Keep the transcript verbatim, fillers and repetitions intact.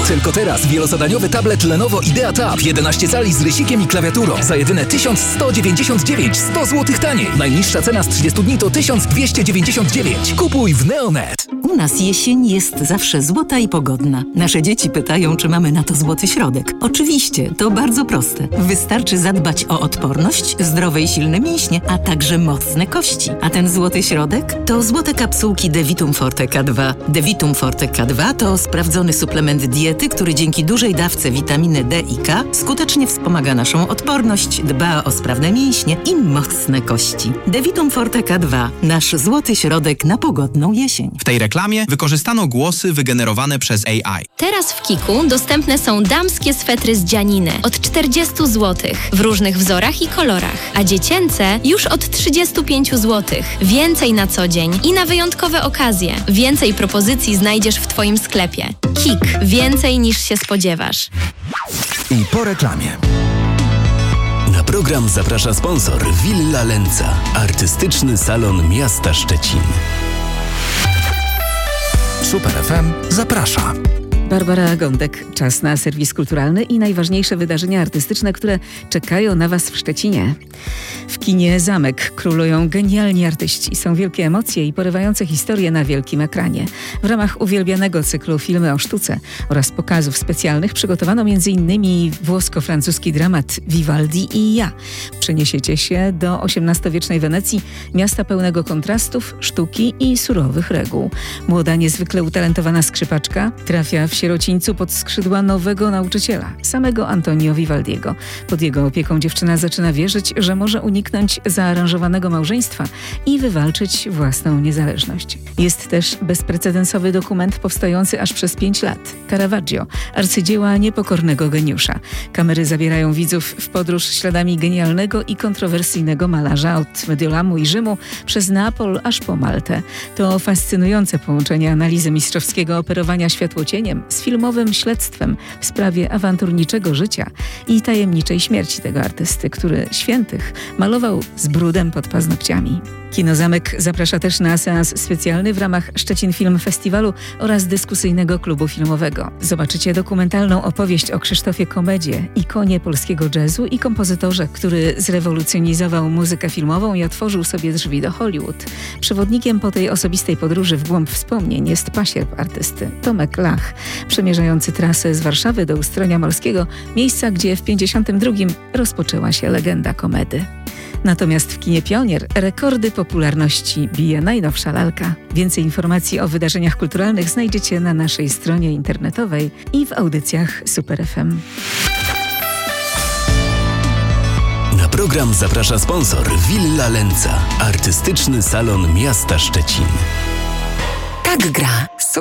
Tylko teraz wielozadaniowy tablet Lenovo Idea Tab jedenaście cali z rysikiem i klawiaturą za jedyne tysiąc sto dziewięćdziesiąt dziewięć, sto złotych taniej. Najniższa cena z trzydziestu dni to tysiąc dwieście dziewięćdziesiąt dziewięć. Kupuj w Neonet. U nas jesień jest zawsze złota i pogodna. Nasze dzieci pytają, czy mamy na to złoty środek. Oczywiście, to bardzo proste. Wystarczy zadbać o odporność, zdrowe i silne mięśnie, a także mocne kości. A ten złoty środek to złote kapsułki Devitum Forte K dwa. Devitum Forte K dwa to sprawdzony suplement diety, który dzięki dużej dawce witaminy D i K skutecznie wspomaga naszą odporność, dba o sprawne mięśnie i mocne kości. Devitum Forte K dwa. Nasz złoty środek na pogodną jesień. W tej reklamie wykorzystano głosy wygenerowane przez A I. Teraz w Kiku dostępne są damskie swetry z dzianiny od czterdziestu złotych w różnych wzorach i kolorach, a dziecięce już od trzydziestu pięciu złotych. Więcej na co dzień i na wyjątkowe okazje. Więcej propozycji znajdziesz w Twoim sklepie. Kik. Więcej niż się spodziewasz. I po reklamie. Na program zaprasza sponsor Villa Lenca, artystyczny salon miasta Szczecin. Super F M zaprasza. Barbara Gądek. Czas na serwis kulturalny i najważniejsze wydarzenia artystyczne, które czekają na Was w Szczecinie. W kinie Zamek królują genialni artyści. Są wielkie emocje i porywające historie na wielkim ekranie. W ramach uwielbianego cyklu Filmy o sztuce oraz pokazów specjalnych przygotowano między innymi włosko-francuski dramat Vivaldi i ja. Przeniesiecie się do osiemnastowiecznej Wenecji, miasta pełnego kontrastów, sztuki i surowych reguł. Młoda, niezwykle utalentowana skrzypaczka trafia w sierocińcu pod skrzydła nowego nauczyciela, samego Antonio Vivaldiego. Pod jego opieką dziewczyna zaczyna wierzyć, że może uniknąć zaaranżowanego małżeństwa i wywalczyć własną niezależność. Jest też bezprecedensowy dokument powstający aż przez pięć lat. Caravaggio, arcydzieła niepokornego geniusza. Kamery zabierają widzów w podróż śladami genialnego i kontrowersyjnego malarza od Mediolamu i Rzymu przez Neapol aż po Maltę. To fascynujące połączenie analizy mistrzowskiego operowania światłocieniem z filmowym śledztwem w sprawie awanturniczego życia i tajemniczej śmierci tego artysty, który świętych malował z brudem pod paznokciami. Kino Zamek zaprasza też na seans specjalny w ramach Szczecin Film Festiwalu oraz dyskusyjnego klubu filmowego. Zobaczycie dokumentalną opowieść o Krzysztofie Komedzie, ikonie polskiego jazzu i kompozytorze, który zrewolucjonizował muzykę filmową i otworzył sobie drzwi do Hollywood. Przewodnikiem po tej osobistej podróży w głąb wspomnień jest pasierb artysty Tomek Lach, przemierzający trasę z Warszawy do Ustronia Morskiego, miejsca, gdzie w pięćdziesiątym drugim rozpoczęła się legenda komedy. Natomiast w kinie Pionier rekordy popularności bije najnowsza lalka. Więcej informacji o wydarzeniach kulturalnych znajdziecie na naszej stronie internetowej i w audycjach Super F M. Na program zaprasza sponsor Villa Lenca, artystyczny salon miasta Szczecin. Tak gra